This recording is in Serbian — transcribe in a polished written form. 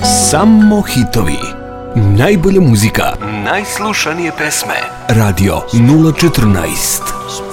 Samo hitovi. Najbolja muzika. Najslušanije pesme. Radio 014.